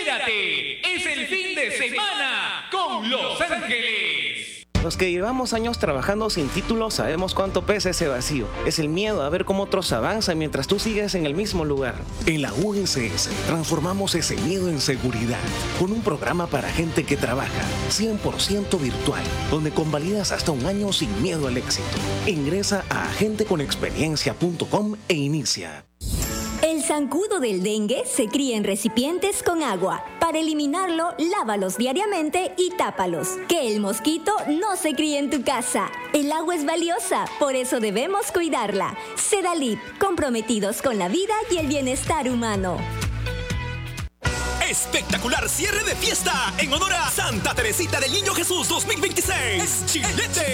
Entérate, es el fin de semana con Los Ángeles. Los que llevamos años trabajando sin título sabemos cuánto pesa ese vacío. Es el miedo a ver cómo otros avanzan mientras tú sigues en el mismo lugar. En la UNCS transformamos ese miedo en seguridad con un programa para gente que trabaja 100% virtual, donde convalidas hasta un año sin miedo al éxito. Ingresa a agenteconexperiencia.com e inicia. El zancudo del dengue se cría en recipientes con agua. Para eliminarlo, lávalos diariamente y tápalos. Que el mosquito no se críe en tu casa. El agua es valiosa, por eso debemos cuidarla. Sedalip, comprometidos con la vida y el bienestar humano. Espectacular cierre de fiesta en honor a Santa Teresita del Niño Jesús 2026. Es Chilete.